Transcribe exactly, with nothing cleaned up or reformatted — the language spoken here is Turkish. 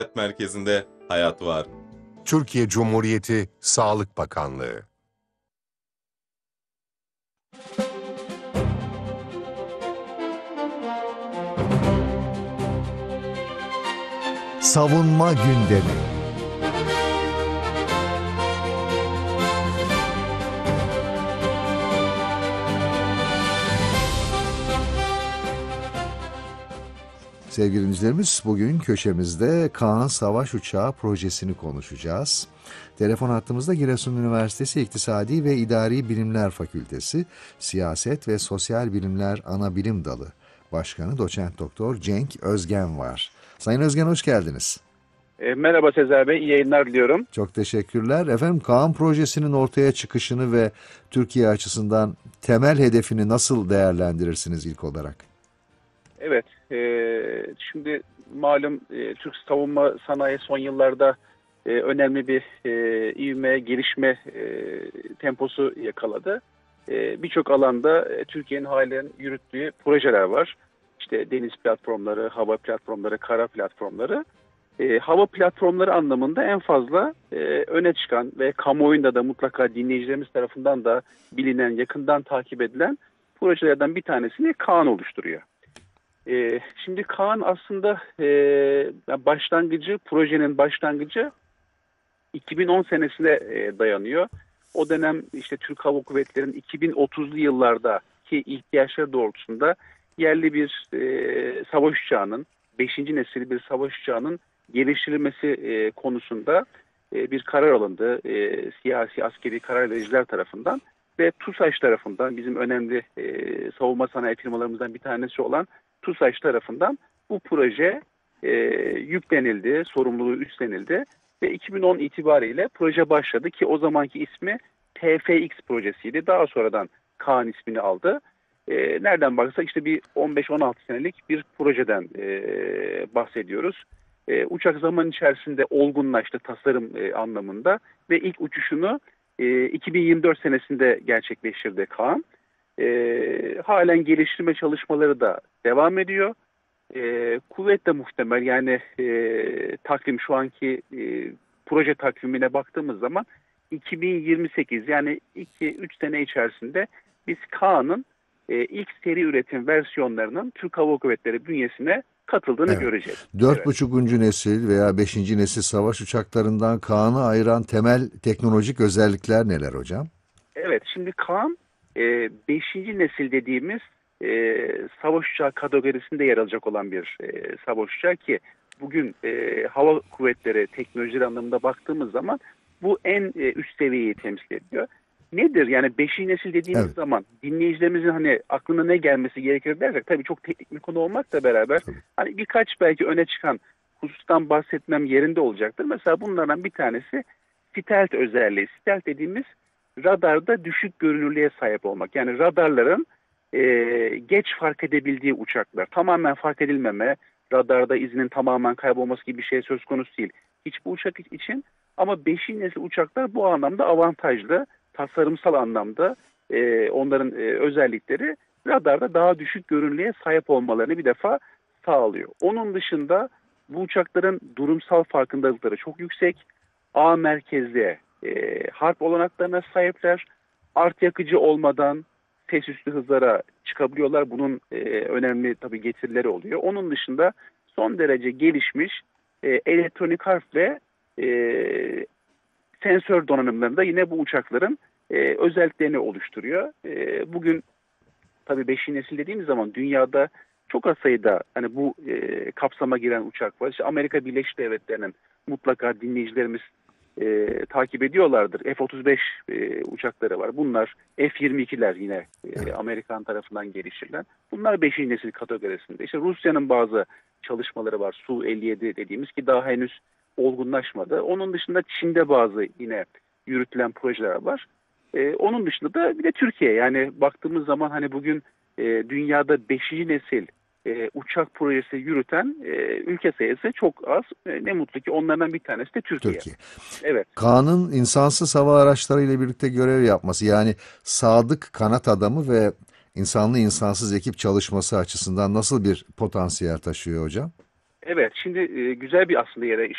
Merkezi'nde hayat var. Türkiye Cumhuriyeti Sağlık Bakanlığı. Savunma gündemi. Sevgili dinleyicilerimiz, bugün köşemizde Kaan Savaş Uçağı projesini konuşacağız. Telefon hattımızda Giresun Üniversitesi İktisadi ve İdari Bilimler Fakültesi Siyaset ve Sosyal Bilimler Anabilim Dalı Başkanı Doçent Doktor Cenk Özgen var. Sayın Özgen, hoş geldiniz. E, merhaba Sezer Bey, iyi yayınlar diliyorum. Çok teşekkürler. Efendim, Kaan projesinin ortaya çıkışını ve Türkiye açısından temel hedefini nasıl değerlendirirsiniz ilk olarak? Evet, e, şimdi malum e, Türk savunma sanayi son yıllarda e, önemli bir e, ivme, gelişme e, temposu yakaladı. E, Birçok alanda e, Türkiye'nin halen yürüttüğü projeler var. İşte deniz platformları, hava platformları, kara platformları. E, hava platformları anlamında en fazla e, öne çıkan ve kamuoyunda da mutlaka dinleyicilerimiz tarafından da bilinen, yakından takip edilen projelerden bir tanesini Kaan oluşturuyor. E, şimdi Kaan aslında e, başlangıcı, projenin başlangıcı iki bin on senesine e, dayanıyor. O dönem işte Türk Hava Kuvvetleri'nin iki bin otuzlu yıllardaki ihtiyaçları doğrultusunda yerli bir e, savaş uçağının, beşinci nesil bir savaş uçağının geliştirilmesi e, konusunda e, bir karar alındı. E, siyasi, askeri karar vericiler tarafından ve TUSAŞ tarafından, bizim önemli e, savunma sanayi firmalarımızdan bir tanesi olan TUSAŞ tarafından bu proje e, yüklenildi, sorumluluğu üstlenildi ve iki bin on itibariyle proje başladı ki o zamanki ismi T F X projesiydi. Daha sonradan Kaan ismini aldı. E, nereden baksak işte bir on beş on altı senelik bir projeden e, bahsediyoruz. E, uçak zaman içerisinde olgunlaştı tasarım e, anlamında ve ilk uçuşunu e, iki bin yirmi dört senesinde gerçekleştirdi Kaan. E, halen geliştirme çalışmaları da devam ediyor. E, kuvvet de muhtemel, yani e, takvim şu anki e, proje takvimine baktığımız zaman iki bin yirmi sekiz, yani iki üç sene içerisinde biz Kaan'ın e, ilk seri üretim versiyonlarının Türk Hava Kuvvetleri bünyesine katıldığını Evet. göreceğiz. Dört Evet. buçukuncu nesil veya beşinci nesil savaş uçaklarından Kaan'ı ayıran temel teknolojik özellikler neler hocam? Evet, şimdi Kaan e, beşinci nesil dediğimiz e, savaş uçağı kategorisinde yer alacak olan bir e, savaş uçağı ki bugün e, hava kuvvetleri teknolojileri anlamında baktığımız zaman bu en e, üst seviyeyi temsil ediyor. Nedir? Yani beşinci nesil dediğimiz Evet. zaman dinleyicilerimizin hani aklına ne gelmesi gerekir dersek, tabii çok teknik bir konu olmakla beraber Tabii. hani birkaç belki öne çıkan husustan bahsetmem yerinde olacaktır. Mesela bunlardan bir tanesi stealth özelliği. Stealth dediğimiz radarda düşük görünürlüğe sahip olmak. Yani radarların e, geç fark edebildiği uçaklar. Tamamen fark edilmeme, radarda izinin tamamen kaybolması gibi bir şey söz konusu değil. Hiçbir uçak için, ama beşinci nesil uçaklar bu anlamda avantajlı. Tasarımsal anlamda e, onların e, özellikleri radarda daha düşük görünürlüğe sahip olmalarını bir defa sağlıyor. Onun dışında bu uçakların durumsal farkındalıkları çok yüksek. A merkezli e, harp olanaklarına sahipler. Art yakıcı olmadan ses üstü hızlara çıkabiliyorlar. Bunun e, önemli tabii getirileri oluyor. Onun dışında son derece gelişmiş e, elektronik harp ve e, sensör donanımlarında yine bu uçakların e, özelliklerini oluşturuyor. E, bugün tabii beşinci nesil dediğimiz zaman dünyada çok az sayıda hani bu e, kapsama giren uçak var. İşte Amerika Birleşik Devletleri'nin mutlaka dinleyicilerimiz e, takip ediyorlardır. F otuz beş e, uçakları var. Bunlar F yirmi ikiler yine e, Amerikan tarafından geliştirilen. Bunlar beşinci nesil kategorisinde. İşte Rusya'nın bazı çalışmaları var. Su elli yedi dediğimiz ki daha henüz olgunlaşmadı. Onun dışında Çin'de bazı yine yürütülen projeler var. Ee, onun dışında da bir de Türkiye, yani baktığımız zaman hani bugün e, dünyada beşinci nesil e, uçak projesi yürüten e, ülke sayısı çok az. E, ne mutlu ki onlardan bir tanesi de Türkiye. Türkiye. Evet. Kaan'ın insansız hava araçlarıyla birlikte görev yapması, yani sadık kanat adamı ve insanlı insansız ekip çalışması açısından nasıl bir potansiyel taşıyor hocam? Evet, şimdi e, güzel bir aslında yere